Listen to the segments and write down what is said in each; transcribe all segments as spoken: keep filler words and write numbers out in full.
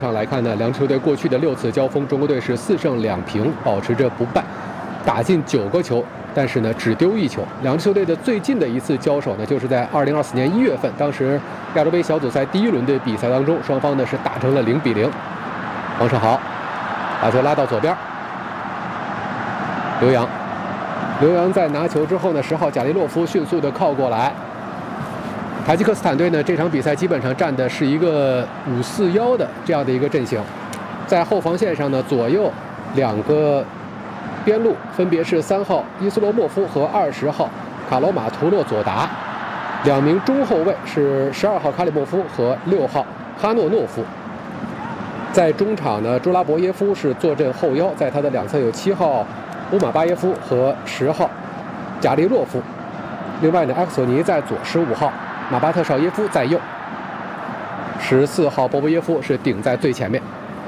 上来看呢，两支球队过去的六次交锋，中国队是四胜两平，保持着不败，打进九个球，但是呢只丢一球。两支球队的最近的一次交手呢，就是在二零二四年一月份，当时亚洲杯小组赛第一轮的比赛当中，双方呢是打成了零比零。王胜豪把球拉到左边，刘洋，刘洋在拿球之后呢，十号贾利洛夫迅速的靠过来。 塔吉克斯坦队呢，这场比赛基本上站的是一个五四一的这样的一个阵型，在后防线上呢，左右两个边路分别是三号伊斯罗莫夫和二十号卡罗马图洛佐达，两名中后卫是十二号卡里莫夫和六号哈诺诺夫。在中场呢，朱拉伯耶夫是坐镇后腰，在他的两侧有七号乌马巴耶夫和十号贾利洛夫。另外呢，埃克索尼在左，十五号。 马巴特绍耶夫在右，十四号波波耶夫是顶在最前面。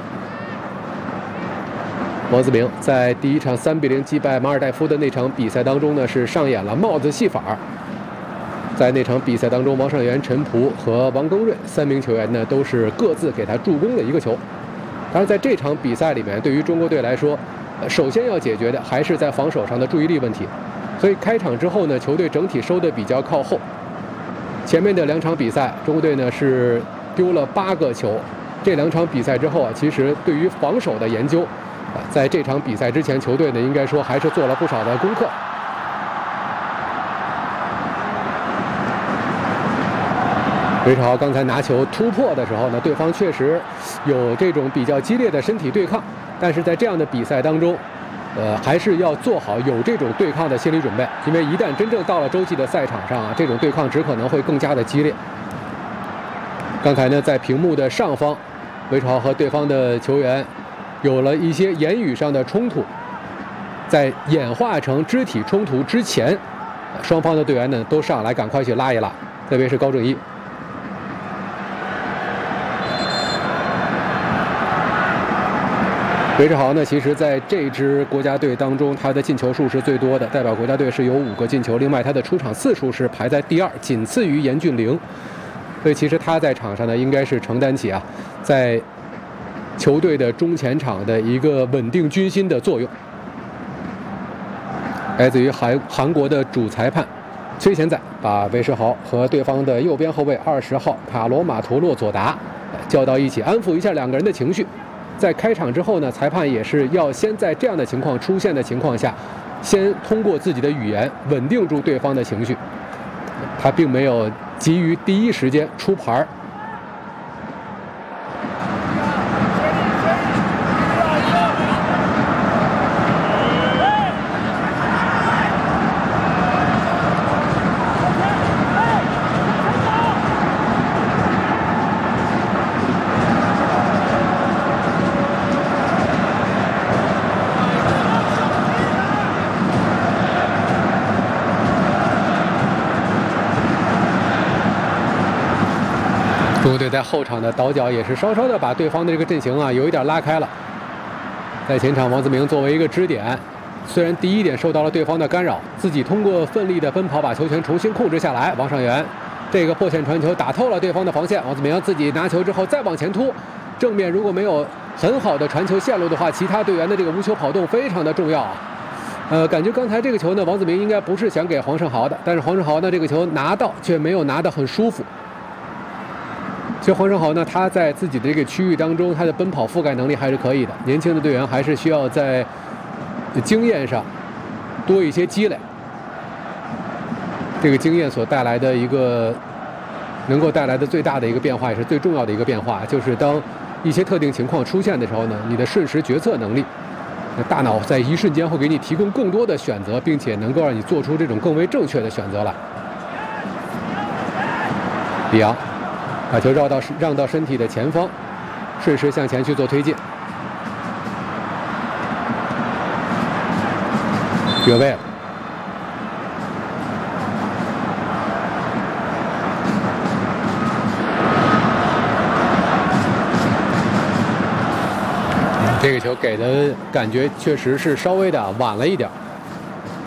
王子明在第一场三比零击败马尔代夫的那场比赛当中呢，是上演了帽子戏法。在那场比赛当中，王上源、陈璞和王庚瑞三名球员呢，都是各自给他助攻了一个球。当然，在这场比赛里面，对于中国队来说，首先要解决的还是在防守上的注意力问题。所以开场之后呢，球队整体收的比较靠后。 前面的两场比赛，中国队呢是丢了八个球。这两场比赛之后啊，其实对于防守的研究，啊，在这场比赛之前，球队呢应该说还是做了不少的功课。韦世豪刚才拿球突破的时候呢，对方确实有这种比较激烈的身体对抗，但是在这样的比赛当中。 呃，还是要做好有这种对抗的心理准备，因为一旦真正到了洲际的赛场上啊，这种对抗只可能会更加的激烈。刚才呢，在屏幕的上方，韦世豪和对方的球员有了一些言语上的冲突，在演化成肢体冲突之前，双方的队员呢都上来赶快去拉一拉，特别是高正一。 韦世豪呢，其实在这支国家队当中，他的进球数是最多的，代表国家队是有五个进球。另外，他的出场次数是排在第二，仅次于严俊凌。所以，其实他在场上呢，应该是承担起啊，在球队的中前场的一个稳定军心的作用。来自于韩韩国的主裁判崔贤宰把韦世豪和对方的右边后卫二十号卡罗马图洛佐达叫到一起，安抚一下两个人的情绪。 在开场之后呢，裁判也是要先在这样的情况出现的情况下，先通过自己的语言稳定住对方的情绪。他并没有急于第一时间出牌。中国队在后场的倒脚也是稍稍的把对方的这个阵型啊有一点拉开了。在前场，王子明作为一个支点，虽然第一点受到了对方的干扰，自己通过奋力的奔跑把球权重新控制下来。王上源这个破线传球打透了对方的防线，王子明自己拿球之后再往前突，正面如果没有很好的传球线路的话，其他队员的这个无球跑动非常的重要啊。呃，感觉刚才这个球呢，王子明应该不是想给黄胜豪的，但是黄胜豪呢这个球拿到却没有拿得很舒服。 其实黄胜豪呢，他在自己的这个区域当中，他的奔跑覆盖能力还是可以的。年轻的队员还是需要在经验上多一些积累。这个经验所带来的一个能够带来的最大的一个变化，也是最重要的一个变化，就是当一些特定情况出现的时候呢，你的瞬时决策能力，那大脑在一瞬间会给你提供更多的选择，并且能够让你做出这种更为正确的选择来。李阳。 把球绕到让到身体的前方，顺势向前去做推进。越位了。这个球给的感觉确实是稍微的晚了一点。